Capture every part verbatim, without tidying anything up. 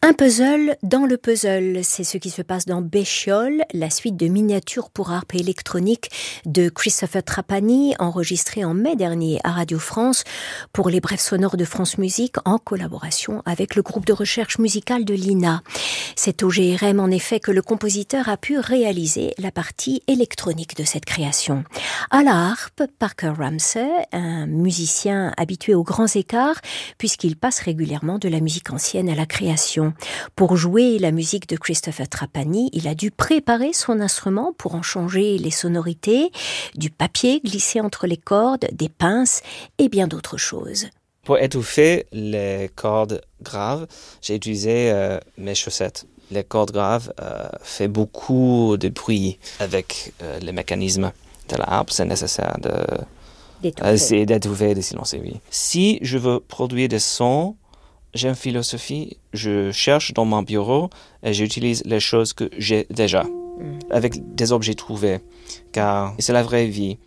Un puzzle dans le puzzle, c'est ce qui se passe dans Béchiol, la suite de miniatures pour harpe électronique de Christopher Trapani, enregistrée en mai dernier à Radio France pour les brèves sonores de France Musique en collaboration avec le groupe de recherche musicale de l'I N A. C'est au G R M en effet que le compositeur a pu réaliser la partie électronique de cette création. À la harpe, Parker Ramsey, un musicien habitué aux grands écarts puisqu'il passe régulièrement de la musique ancienne à la création. Pour jouer la musique de Christopher Trapani, il a dû préparer son instrument pour en changer les sonorités, du papier glissé entre les cordes, des pinces et bien d'autres choses. Pour étouffer les cordes graves, j'ai utilisé euh, mes chaussettes. Les cordes graves euh, font beaucoup de bruit avec euh, les mécanismes de la harpe. C'est nécessaire de, d'étouffer. Euh, d'étouffer, de silencer, oui. Si je veux produire des sons, j'ai une philosophie, je cherche dans mon bureau et j'utilise les choses que j'ai déjà, mmh. avec des objets trouvés, car c'est la vraie vie.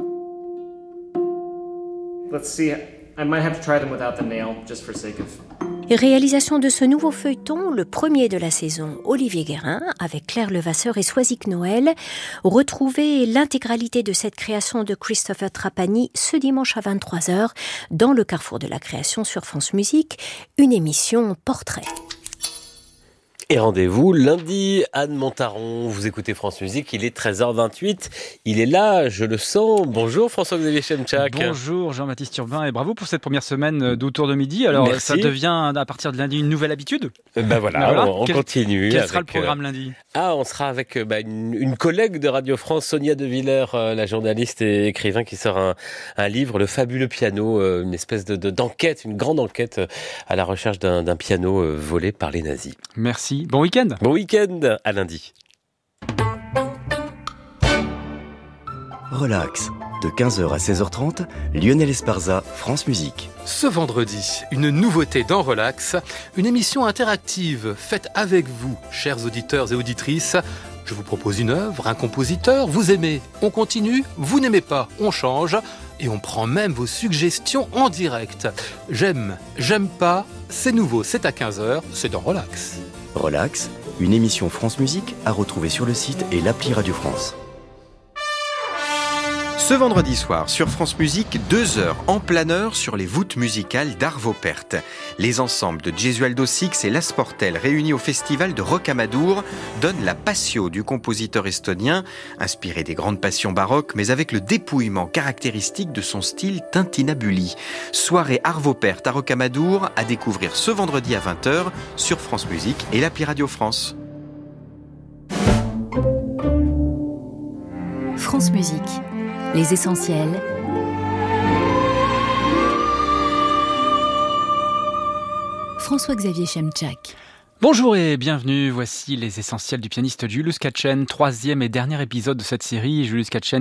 Let's see, I might have to try them without the nail, just for sake of... Réalisation de ce nouveau feuilleton, le premier de la saison, Olivier Guérin, avec Claire Levasseur et Soisic Noël. Retrouvez l'intégralité de cette création de Christopher Trapani ce dimanche à vingt-trois heures dans le Carrefour de la Création sur France Musique, une émission portrait. Et rendez-vous lundi, Anne Montaron, vous écoutez France Musique, il est treize heures vingt-huit, il est là, je le sens. Bonjour François-Xavier Chemchak. Bonjour Jean-Baptiste Urbain et bravo pour cette première semaine d'Autour de Midi. Alors Merci. Ça devient à partir de lundi une nouvelle habitude. Ben voilà, voilà. on, on quel, continue. Quel avec, sera le programme lundi ? Ah, on sera avec bah, une, une collègue de Radio France, Sonia De Villers, euh, la journaliste et écrivain qui sort un, un livre, Le Fabuleux Piano, euh, une espèce de, de, d'enquête, une grande enquête euh, à la recherche d'un, d'un piano euh, volé par les nazis. Merci. Bon week-end. Bon week-end, à lundi. Relax, de quinze heures à seize heures trente, Lionel Esparza, France Musique. Ce vendredi, une nouveauté dans Relax, une émission interactive faite avec vous, chers auditeurs et auditrices. Je vous propose une œuvre, un compositeur, vous aimez, on continue, vous n'aimez pas, on change, et on prend même vos suggestions en direct. J'aime, j'aime pas, c'est nouveau, c'est à quinze heures, c'est dans Relax. Relax, une émission France Musique à retrouver sur le site et l'appli Radio France. Ce vendredi soir, sur France Musique, deux heures en planeur sur les voûtes musicales d'Arvo Pärt. Les ensembles de Gesualdo Six et Las Portelles, réunis au festival de Rocamadour, donnent la Passio du compositeur estonien, inspiré des grandes passions baroques, mais avec le dépouillement caractéristique de son style tintinnabuli. Soirée Arvo Pärt à Rocamadour, à découvrir ce vendredi à vingt heures sur France Musique et l'appli Radio France. France Musique. Les essentiels. François-Xavier Chemchak. Bonjour et bienvenue, voici les essentiels du pianiste Julius Katchen, troisième et dernier épisode de cette série. Julius Katchen